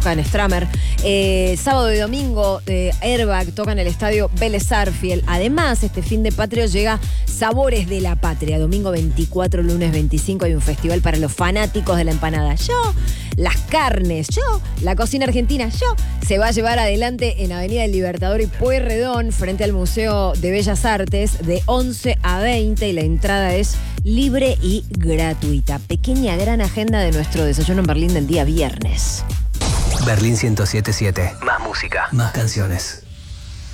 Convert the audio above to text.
en Stramer. Sábado y domingo, Airbag toca en el estadio Vélez Sarsfield. Además, este fin de patrio llega Sabores de la Patria. Domingo 24, lunes 25 hay un festival para los fanáticos de la empanada. Las carnes, la cocina argentina, se va a llevar adelante en Avenida del Libertador y Pueyrredón, frente al Museo de Bellas Artes, de 11 a 20, y la entrada es libre y gratuita. Pequeña gran agenda de nuestro desayuno en Berlín del día viernes. Berlín 107.7. Más música, más canciones.